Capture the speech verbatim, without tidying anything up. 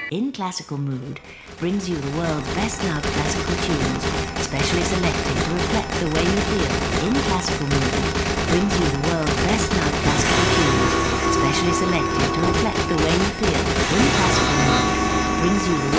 In Classical Mood brings you the world's best loved classical tunes, specially selected to reflect the way you feel. In Classical Mood brings you the world's best loved classical tunes, specially selected to reflect the way you feel. In Classical Mood brings you the